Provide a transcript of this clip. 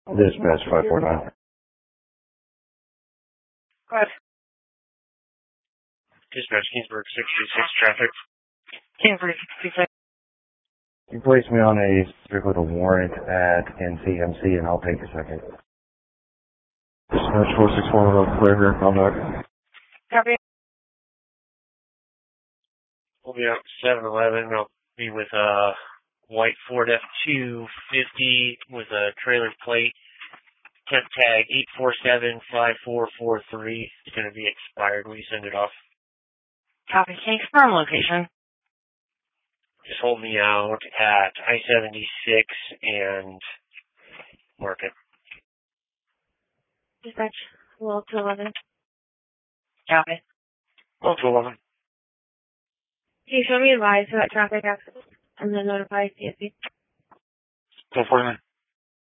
Dispatch 549. Go ahead. Dispatch Kingsburg 626 traffic. Kingsburg 626. You place me on a strip with a warrant at NCMC and I'll take a second. Dispatch 461, clear here, contact. Copy. We'll be out 7-Eleven. I'll be with white Ford F-250 with a trailer plate. Temp tag 8475443. It's going to be expired when you send it off. Copy. Can you confirm location? Just hold me out at I-76 and Market. Dispatch, well to 11. Copy. Well to 11. Can you show me advice about traffic accident and then notify CSP? 449.